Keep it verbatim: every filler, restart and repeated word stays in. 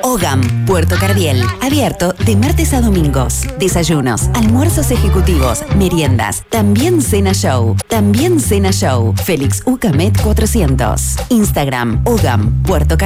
OGAM, Puerto Cardiel. Abierto de martes a domingos. Desayunos, almuerzos ejecutivos, meriendas. También cena show. También cena show. Félix Ucamet cuatrocientos. Instagram, OGAM, Puerto Cardiel.